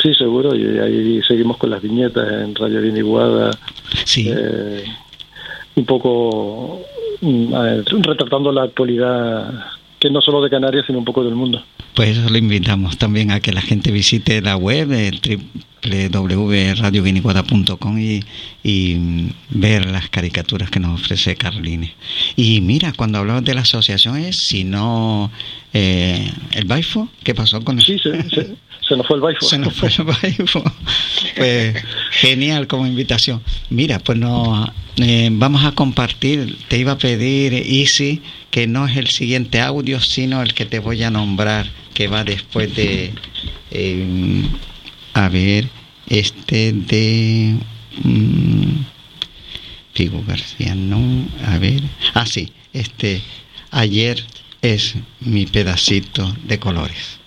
Sí, seguro, y ahí seguimos con las viñetas en Radio Guiniguada, Sí. Un poco retratando la actualidad, que no solo de Canarias, sino un poco del mundo. Pues eso le invitamos también a que la gente visite la web www.radioguiniguada.com y ver las caricaturas que nos ofrece Carlini. Y mira, cuando hablamos de la asociación es, si no, el Baifo, ¿qué pasó con él? Sí, se nos fue el Baifo. Se nos fue el Baifo. Pues genial como invitación. Mira, pues vamos a compartir. Te iba a pedir, Isi, que no es el siguiente audio, sino el que te voy a nombrar, que va después de Figo García, no, sí, ayer es mi pedacito de colores.